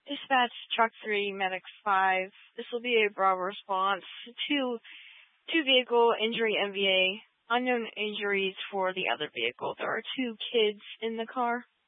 Dispatch Truck 3, Medic 5. This will be a Bravo response to two-vehicle injury MVA. Unknown injuries for the other vehicle. There are two kids in the car.